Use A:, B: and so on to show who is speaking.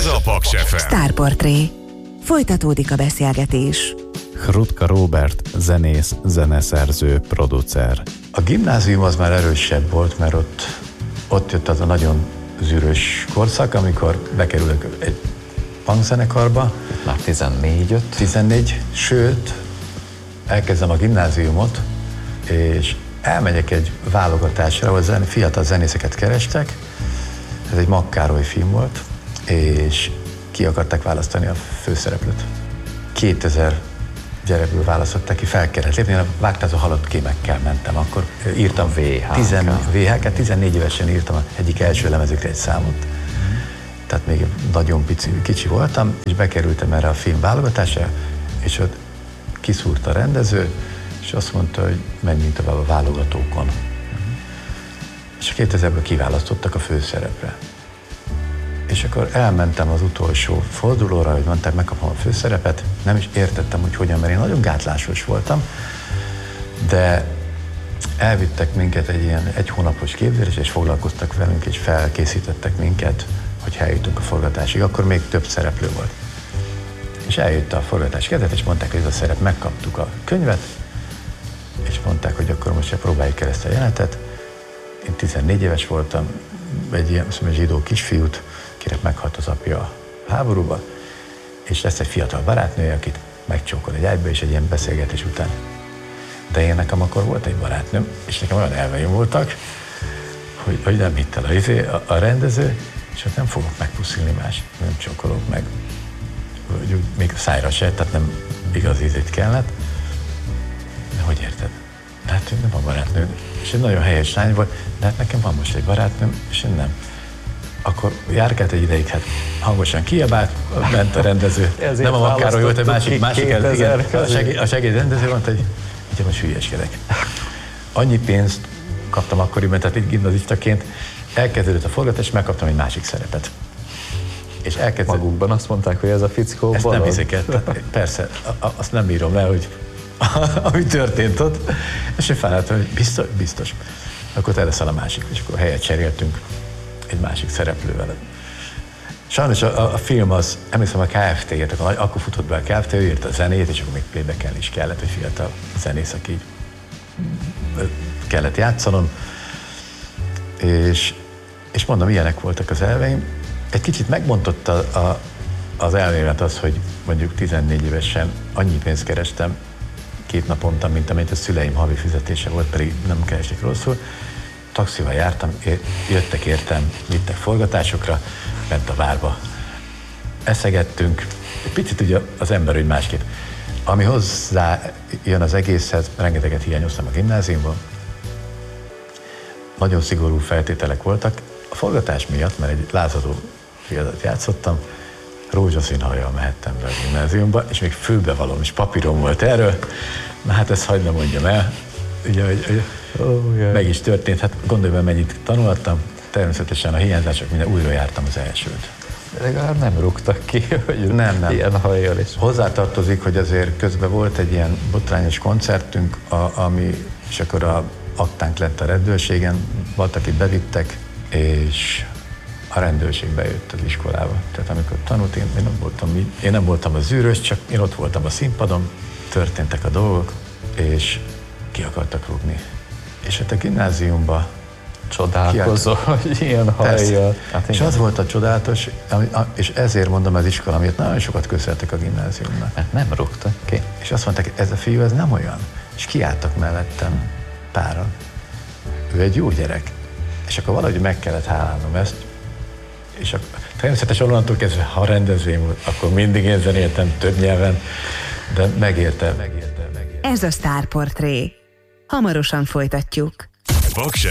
A: Ez a Paks FM.
B: Sztárportré. Folytatódik a beszélgetés.
C: Hrutka Róbert, zenész, zeneszerző, producer.
D: A gimnázium az már erősebb volt, mert ott jött az a nagyon zűrös korszak, amikor bekerülök egy punkzenekarba.
E: Már 14,
D: sőt, elkezdem a gimnáziumot, és elmegyek egy válogatásra, ahol fiatal zenészeket kerestek. Ez egy Mag Károly film volt, és ki akarták választani a főszereplőt. 2000 gyerekből választották ki, fel kellett lépni. Én a Vágtázó halott kémekkel mentem, akkor írtam VHK, 14 évesen írtam az egyik első lemezükre egy számot. Tehát még nagyon kicsi voltam, és bekerültem erre a film válogatásra, és ott kiszúrta a rendező, és azt mondta, hogy menjünk tovább a válogatókon. És a 2000-ből kiválasztottak a főszerepre. És akkor elmentem az utolsó fordulóra, hogy mondták, megkapom a főszerepet, nem is értettem, hogy hogyan, mert én nagyon gátlásos voltam, de elvittek minket egy ilyen 1 hónapos képzésre, és foglalkoztak velünk, és felkészítettek minket, hogy eljutunk a forgatásig. Akkor még több szereplő volt. És eljött a forgatás kezdet, és mondták, hogy ez a szerep, megkaptuk a könyvet, és mondták, hogy akkor most próbáljuk el ezt a jelenetet. Én 14 éves voltam, egy ilyen zsidó kisfiút, akinek meghalt az apja a háborúba, és lesz egy fiatal barátnője, akit megcsókol egy ágyba, és egy ilyen beszélgetés után. De én nekem akkor volt egy barátnőm, és nekem olyan elveim voltak, hogy nem hitt el a rendező, és hát nem fogok megpuszilni más, nem csókolok meg. Még szájra se, tehát nem igaz ízét kellett. De hogy érted? Hát nem a barátnő, és egy nagyon helyes lány volt, de hát nekem van most egy barátnőm, és én nem. Akkor járkált egy ideig, hát hangosan kiabált, ment a rendező. Nem a Mag Károly volt, egy másik igen, a segédrendező mondta, hogy ugye most hülyeskedek. Annyi pénzt kaptam akkoriban, tehát itt gimnazistaként, elkezdődött a forgatás, és megkaptam egy másik szerepet. És
E: magukban azt mondták, hogy ez a fickó
D: ezt nem hiszek el, persze, azt nem írom le, hogy ami történt ott, és én felálltam, hogy biztos. Akkor te leszel a másik, és akkor helyet cseréltünk egy másik szereplővel. Sajnos a film az, emlékszem a Kft. Írtak, akkor futott be a Kft. Ő írt a zenét, és akkor még playback-elni is kellett, hogy fiatal zenész, aki kellett játszanom. És mondom, ilyenek voltak az elveim. Egy kicsit megmondott az elmélet az, hogy mondjuk 14 évesen annyi pénzt kerestem 2 naponta, mint amint a szüleim havi fizetése volt, pedig nem keresik rosszul. Taxival jártam, jöttek értem, vittek forgatásokra, bent a várba. Eszegettünk, egy picit ugye az ember úgy másképp. Ami hozzá jön az egészhez, rengeteget hiányoztam a gimnáziumban. Nagyon szigorú feltételek voltak. A forgatás miatt, mert egy lázadó fiadat játszottam, rózsaszín hajjal mehettem be a gimnáziumba, és még fülbevalom is papírom volt erről. Na hát ezt hagyd ne mondjam el. Ugye, meg is történt, hát gondolj be, mennyit tanultam, természetesen a hiányzások minden, újra jártam az elsőt.
E: De legalább nem rúgtak ki, hogy
D: nem.
E: Ilyen hajjal is.
D: Hozzátartozik, hogy azért közben volt egy ilyen botrányos koncertünk, ami, és akkor a aktánk lett a rendőrségen, voltak itt bevittek, és a rendőrség bejött az iskolába. Tehát amikor tanult, én nem voltam a zűrös, csak én ott voltam a színpadon, történtek a dolgok, és ki akartak rúgni. És hát a gimnáziumban
E: csodálkozó, hogy ilyen hajjal.
D: Hát és az volt a csodálatos, és ezért mondom az iskola, amit nagyon sokat köszöntek a gimnáziumnak.
E: Mert nem rúgtak ki.
D: És azt mondták, ez a fiú, ez nem olyan. És kiálltak mellettem páran. Ő egy jó gyerek. És akkor valahogy meg kellett hálálnom ezt. És természetesen onnantól kezdve, ha rendezvény volt, akkor mindig én zenéltem több nyelven, de megérte.
B: Ez a Sztárportré. Hamarosan folytatjuk.
A: Paks